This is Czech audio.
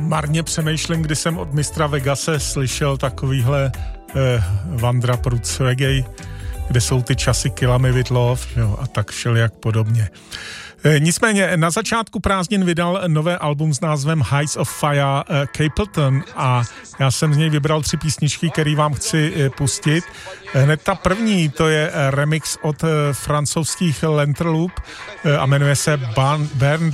Marně přemýšlím, kdy jsem od mistra Vegase slyšel takovýhle Vandra Proods reggae, kde jsou ty časy Killamy with Love, jo, a tak všelijak podobně. Nicméně na začátku prázdnin vydal nové album s názvem Heights of Fire Capleton a já jsem z něj vybral 3 písničky, které vám chci pustit. Hned ta první, to je remix od francouzských Lenterloop a jmenuje se Burn